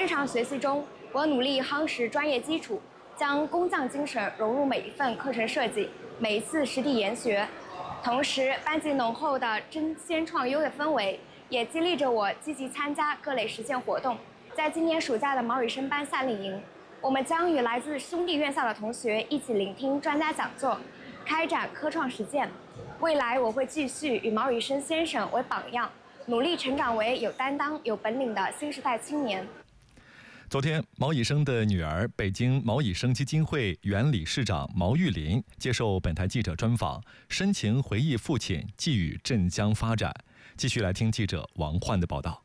线上学习中，我努力夯实专业基础，将工匠精神融入每一份课程设计，每一次实地研学。同时，班级浓厚的争先创优的氛围，也激励着我积极参加各类实践活动。在今年暑假的毛语生班夏令营，我们将与来自兄弟院校的同学一起聆听专家讲座，开展科创实践。未来我会继续以毛语生先生为榜样，努力成长为有担当、有本领的新时代青年。 昨天，毛以生的女儿、北京毛以生基金会原理事长毛玉林接受本台记者专访，深情回忆父亲寄予镇江发展。继续来听记者王焕的报道。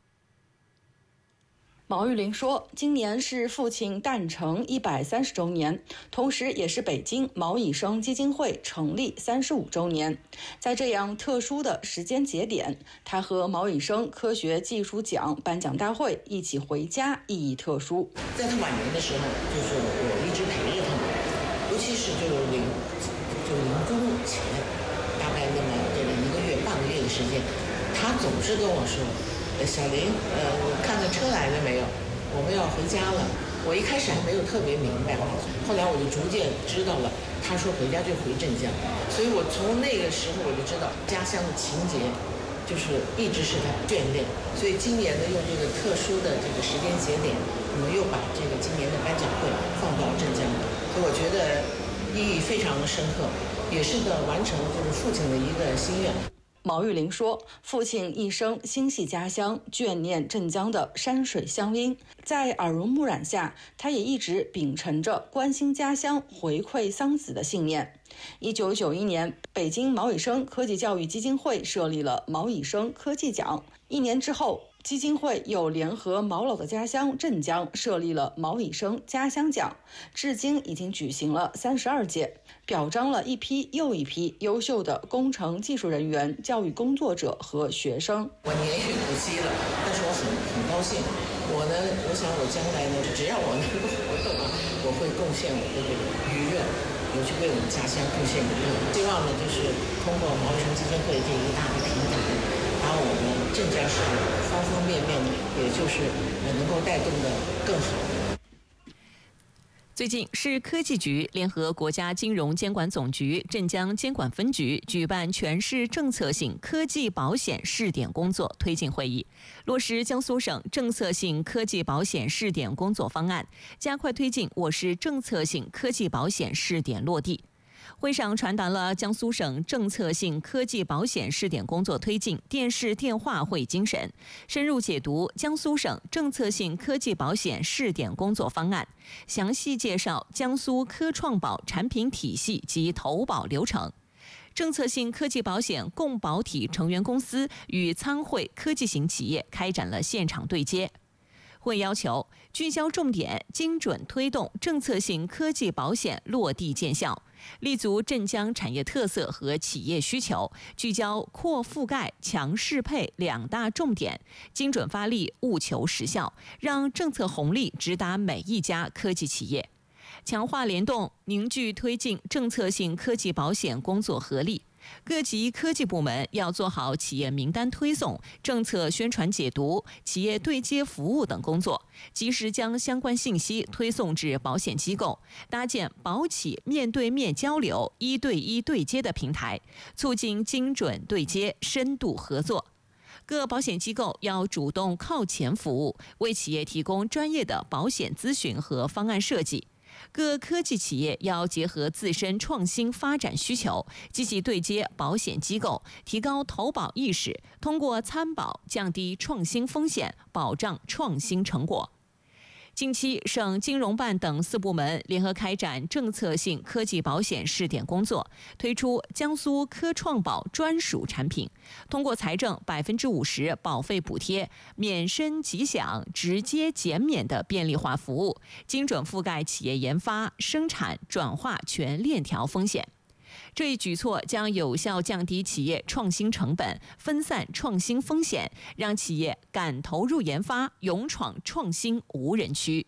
毛玉林说，今年是父亲诞辰130周年，同时也是北京毛以生基金会成立35周年。在这样特殊的时间节点，他和毛以生科学技术奖颁奖大会一起回家，意义特殊。 在他晚年的时候，就是我一直陪着他，尤其是就临终前，大概那么这个1个月、半个月的时间，他总是跟我说，小林，看看车来了没有？我们要回家了。我一开始还没有特别明白，后来我就逐渐知道了。他说回家就回镇江，所以我从那个时候我就知道家乡的情节，就是一直是他眷恋。所以今年呢，用这个特殊的这个时间节点，我们又把这个今年的颁奖会放到镇江，所以我觉得意义非常的深刻，也是完成就是父亲的一个心愿。 毛玉林说，父亲一生心系家乡，眷念镇江的山水乡音，在耳濡目染下，他也一直秉承着关心家乡、回馈桑梓的信念。1991年，北京毛以生科技教育基金会设立了毛以生科技奖，1年之后，基金会又联合毛老的家乡镇江设立了毛以生家乡奖，至今已经举行了32届，表彰了一批又一批优秀的工程技术人员、教育工作者和学生。 我年逾古稀了，但是我很高兴。我想我将来呢，只要我能够活动啊，我会贡献我的这个余热，我去为我们家乡贡献余热。希望呢，就是通过毛以生基金会这一个大的平台，把我们镇江市方方面面的，也就是能够带动的更好。 最近，市科技局联合国家金融监管总局镇江监管分局举办全市政策性科技保险试点工作推进会议，落实江苏省政策性科技保险试点工作方案，加快推进我市政策性科技保险试点落地。会上传达了江苏省政策性科技保险试点工作推进电视电话会精神，深入解读江苏省政策性科技保险试点工作方案，详细介绍江苏科创保产品体系及投保流程。政策性科技保险共保体成员公司与参会科技型企业开展了现场对接。会要求聚焦重点，精准推动政策性科技保险落地见效，立足镇江产业特色和企业需求，聚焦扩覆盖、强适配2大重点，精准发力，务求实效，让政策红利直达每一家科技企业，强化联动，凝聚推进政策性科技保险工作合力。各级科技部门要做好企业名单推送、政策宣传解读、企业对接服务等工作，及时将相关信息推送至保险机构，搭建保企面对面交流、1对1对接的平台，促进精准对接、深度合作。各保险机构要主动靠前服务，为企业提供专业的保险咨询和方案设计。各科技企业要结合自身创新发展需求，积极对接保险机构，提高投保意识，通过参保降低创新风险，保障创新成果。近期，省金融办等4部门联合开展政策性科技保险试点工作，推出江苏科创保专属产品，通过财政50%保费补贴、免申即享、直接减免的便利化服务，精准覆盖企业研发、生产、转化全链条风险。这一举措将有效降低企业创新成本，分散创新风险，让企业敢投入研发，勇闯创新无人区。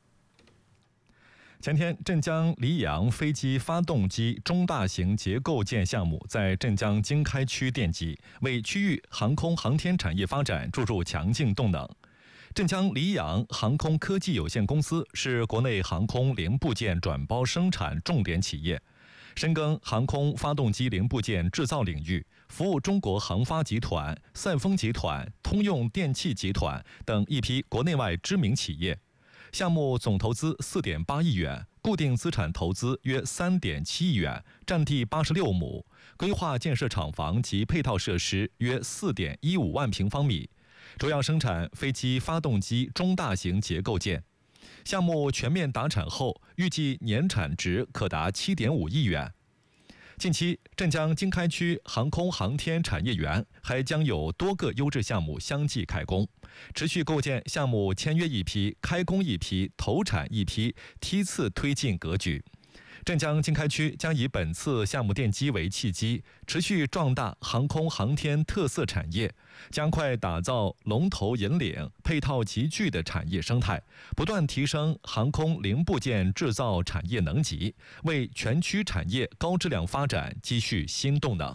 前天，镇江黎阳飞机发动机中大型结构件项目在镇江经开区奠基，为区域航空航天产业发展注入强劲动能。 镇江黎阳航空科技有限公司是国内航空零部件转包生产重点企业，深耕航空发动机零部件制造领域，服务中国航发集团、赛丰集团、通用电气集团等一批国内外知名企业。项目总投资4.8亿元，固定资产投资约3.7亿元，占地86亩，规划建设厂房及配套设施约4.15万平方米。主要生产飞机发动机中大型结构件，项目全面达产后，预计年产值可达7.5亿元。近期，镇江经开区航空航天产业园还将有多个优质项目相继开工，持续构建项目签约一批、开工一批、投产一批梯次推进格局。镇江经开区将以本次项目奠基为契机，持续壮大航空航天特色产业，加快打造龙头引领、配套集聚的产业生态，不断提升航空零部件制造产业能级，为全区产业高质量发展积蓄新动能。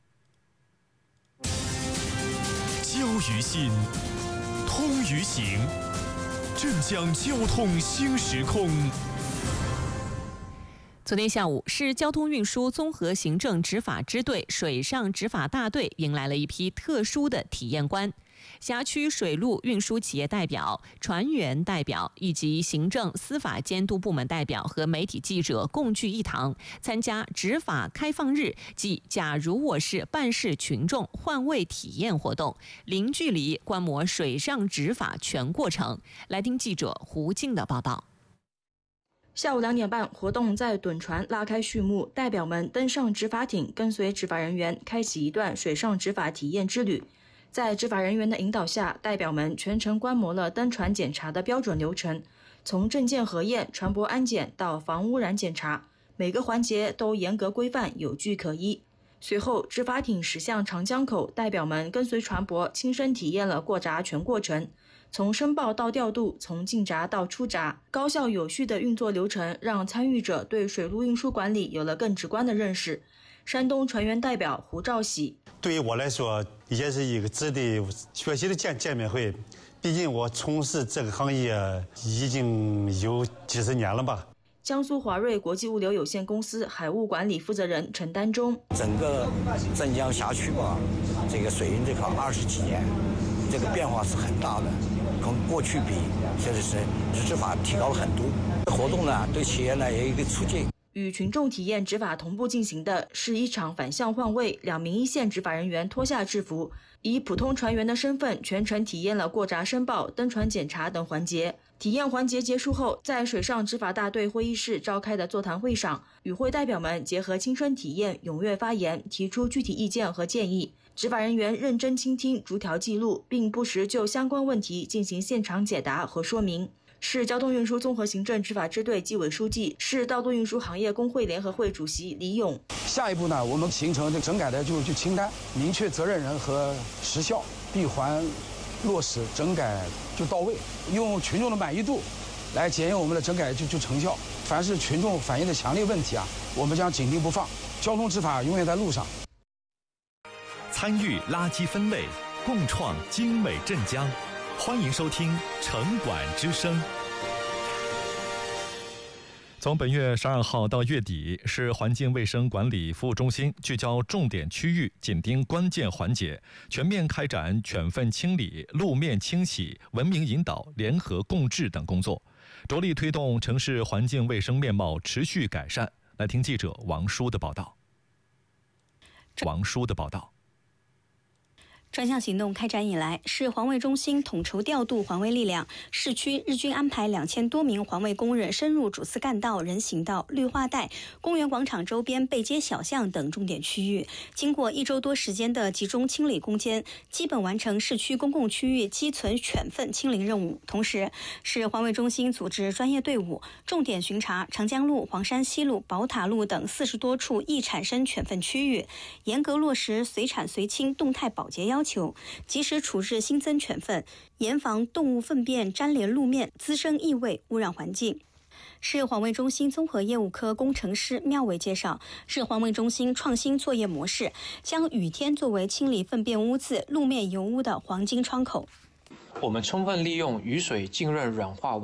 交于心，通于行，镇江交通新时空。 昨天下午，市交通运输综合行政执法支队水上执法大队迎来了一批特殊的体验官。辖区水陆运输企业代表、船员代表以及行政司法监督部门代表和媒体记者共聚一堂，参加执法开放日暨假如我是办事群众换位体验活动，零距离观摩水上执法全过程。来听记者胡静的报道。 下午2点半，活动在趸船拉开序幕，代表们登上执法艇，跟随执法人员开启一段水上执法体验之旅。在执法人员的引导下，代表们全程观摩了登船检查的标准流程，从证件核验、船舶安检到防污染检查，每个环节都严格规范，有据可依。随后，执法艇驶向长江口，代表们跟随船舶亲身体验了过闸全过程，从申报到调度，从进闸到出闸，高效有序的运作流程让参与者对水陆运输管理有了更直观的认识。山东船员代表胡兆喜： 对于我来说，也是一个值得学习的见面会。毕竟我从事这个行业已经有几十年了吧。 江苏华瑞国际物流有限公司海务管理负责人陈丹忠： 整个镇江辖区吧，这个水运这块20几年，这个变化是很大的，跟过去比，确实是执法提高了很多。活动呢，对企业呢也有一个促进。 与群众体验执法同步进行的是一场反向换位，2名一线执法人员脱下制服，以普通船员的身份全程体验了过闸申报、登船检查等环节。体验环节结束后，在水上执法大队会议室召开的座谈会上，与会代表们结合亲身体验，踊跃发言，提出具体意见和建议。执法人员认真倾听，逐条记录，并不时就相关问题进行现场解答和说明。市交通运输综合行政执法支队纪委书记、市道路运输行业工会联合会主席李勇： 下一步呢，我们形成这整改的就清单，明确责任人和时效，闭环落实，整改就到位，用群众的满意度来检验我们的整改就成效。凡是群众反映的强烈问题啊，我们将紧盯不放，交通执法永远在路上。 参与垃圾分类，共创精美镇江。欢迎收听城管之声。从本月12号到月底，市环境卫生管理服务中心聚焦重点区域，紧盯关键环节，全面开展犬粪清理、路面清洗、文明引导、联合共治等工作，着力推动城市环境卫生面貌持续改善。来听记者王舒的报道。 专项行动开展以来，市环卫中心统筹调度环卫力量，市区日均安排2000多名环卫工人深入主次干道、人行道、绿化带、公园广场周边背街小巷等重点区域，经过1周多时间的集中清理攻坚，基本完成市区公共区域积存犬粪清零任务。同时，市环卫中心组织专业队伍，重点巡查长江路、黄山西路、宝塔路等40多处易产生犬粪区域，严格落实随产随清动态保洁要求，及时处置新增犬粪，严防动物粪便沾连路面，滋生异味，污染环境。市环卫中心综合业务科工程师妙伟介绍，市环卫中心创新作业模式，将雨天作为清理粪便污渍、路面油污的黄金窗口。 我们充分利用雨水浸润软化